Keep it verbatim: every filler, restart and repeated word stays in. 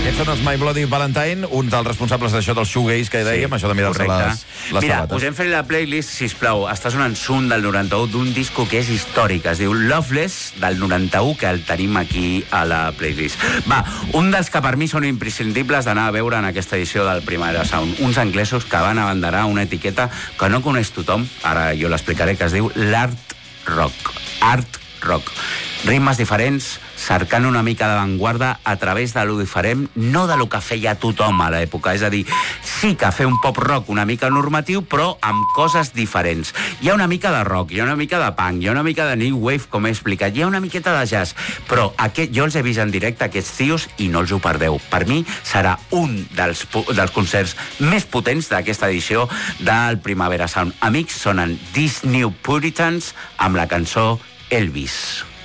Aquests són els My Bloody Valentine, un dels responsables d'això dels shoegaze que dèiem, sí, això de mirar-se les, les Mira, sabates. us hem fet la playlist, sisplau. Està sonant Sun del noranta-u d'un disco que és històric. Es diu Loveless del noranta-u, que el tenim aquí a la playlist. Va, un dels que per mi són imprescindibles d'anar a veure en aquesta edició del Primavera Sound. Uns anglesos que van abanderar una etiqueta que no coneix tothom, ara jo l'explicaré, que es diu l'art rock. Art rock. Ritmes diferents, cercant una mica d'avantguarda a través de lo diferent, no de lo que feia tothom a l'època. És a dir, sí que fer un pop rock una mica normatiu, però amb coses diferents. Hi ha una mica de rock, hi ha una mica de punk, hi ha una mica de new wave, com he explicat, hi ha una miqueta de jazz, però aquest, jo els he vist en directe, aquests tios, i no els ho perdeu. Per mi serà un dels, dels concerts més potents d'aquesta edició del Primavera Sound. Amics, sonen These New Puritans amb la cançó Elvis.